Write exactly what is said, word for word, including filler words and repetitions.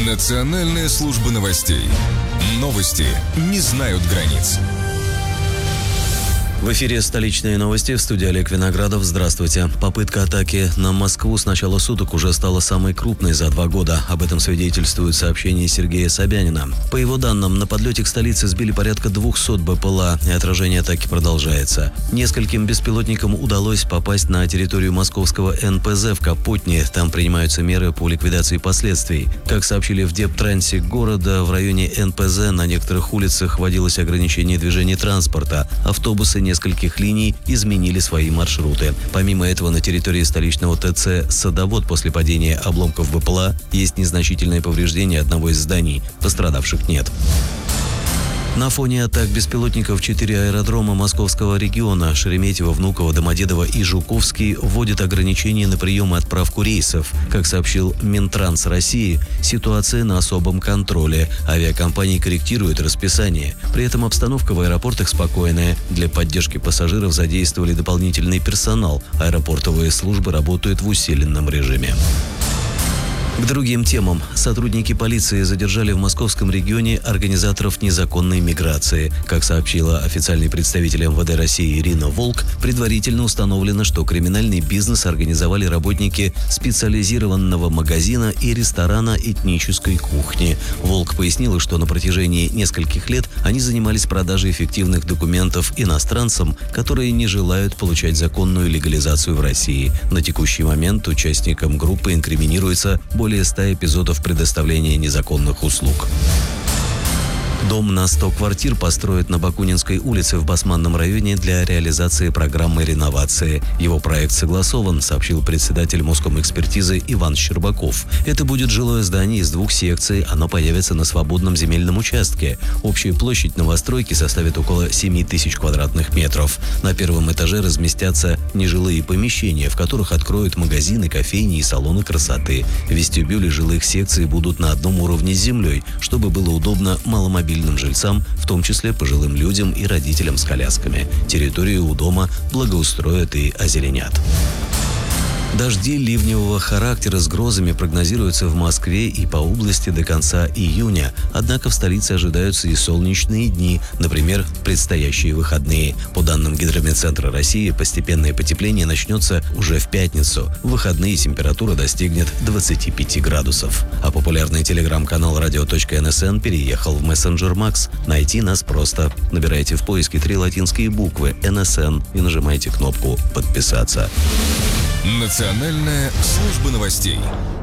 Национальная служба новостей. Новости не знают границ. В эфире «Столичные новости», в студии Олег Виноградов. Здравствуйте. Попытка атаки на Москву с начала суток уже стала самой крупной за два года. Об этом свидетельствует сообщение Сергея Собянина. По его данным, на подлете к столице сбили порядка двухсот БПЛА, и отражение атаки продолжается. Нескольким беспилотникам удалось попасть на территорию московского эн пэ зэ в Капотне. Там принимаются меры по ликвидации последствий. Как сообщили в Дептрансе города, в районе эн пэ зэ на некоторых улицах вводилось ограничение движения транспорта. Автобусы не нескольких линий изменили свои маршруты. Помимо этого, на территории столичного тэ цэ «Садовод» после падения обломков БПЛА есть незначительное повреждение одного из зданий. Пострадавших нет. На фоне атак беспилотников четыре аэродрома московского региона – Шереметьево, Внуково, Домодедово и Жуковский – вводят ограничения на прием и отправку рейсов. Как сообщил Минтранс России, ситуация на особом контроле. Авиакомпании корректируют расписание. При этом обстановка в аэропортах спокойная. Для поддержки пассажиров задействовали дополнительный персонал. Аэропортовые службы работают в усиленном режиме. К другим темам. Сотрудники полиции задержали в московском регионе организаторов незаконной миграции. Как сообщила официальный представитель эм вэ дэ России Ирина Волк, предварительно установлено, что криминальный бизнес организовали работники специализированного магазина и ресторана этнической кухни. Волк пояснила, что на протяжении нескольких лет они занимались продажей фиктивных документов иностранцам, которые не желают получать законную легализацию в России. На текущий момент участникам группы инкриминируется более ста эпизодов предоставления незаконных услуг. Дом на сто квартир построят на Бакунинской улице в Басманном районе для реализации программы реновации. Его проект согласован, сообщил председатель Москомэкспертизы Иван Щербаков. Это будет жилое здание из двух секций, оно появится на свободном земельном участке. Общая площадь новостройки составит около семи тысяч квадратных метров. На первом этаже разместятся нежилые помещения, в которых откроют магазины, кофейни и салоны красоты. Вестибюли жилых секций будут на одном уровне с землей, чтобы было удобно маломобильным жильцам, в том числе пожилым людям и родителям с колясками. Территорию у дома благоустроят и озеленят. Дожди ливневого характера с грозами прогнозируются в Москве и по области до конца июня. Однако в столице ожидаются и солнечные дни, например, в предстоящие выходные. По данным Гидрометцентра России, постепенное потепление начнется уже в пятницу. В выходные температура достигнет двадцати пяти градусов. А популярный телеграм-канал радио точка эн эс эн переехал в мессенджер Макс. Найти нас просто. Набирайте в поиске три латинские буквы эн эс эн и нажимайте кнопку «Подписаться». Национальная служба новостей.